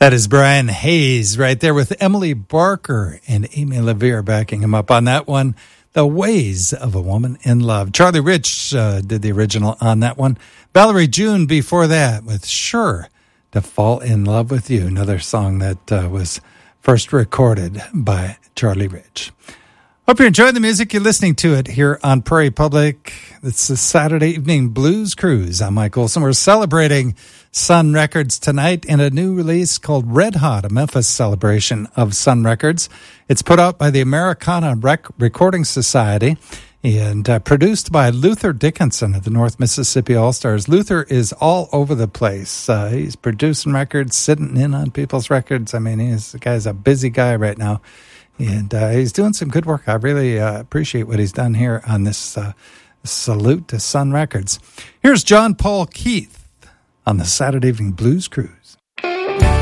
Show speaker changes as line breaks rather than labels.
That is Brian Hayes right there with Emily Barker and Amy Levere backing him up on that one. The Ways of a Woman in Love. Charlie Rich did the original on that one. Valerie June before that with Sure to Fall in Love with You. Another song that was first recorded by Charlie Rich. Hope you're enjoying the music. You're listening to it here on Prairie Public. It's the Saturday Evening Blues Cruise. I'm Mike Olson. We're celebrating Sun Records tonight in a new release called Red Hot, a Memphis celebration of Sun Records. It's put out by the Americana Recording Society and produced by Luther Dickinson of the North Mississippi All-Stars. Luther is all over the place. He's producing records, sitting in on people's records. I mean, the guy's a busy guy right now. And he's doing some good work. I really appreciate what he's done here on this salute to Sun Records. Here's John Paul Keith on the Saturday Evening Blues Cruise.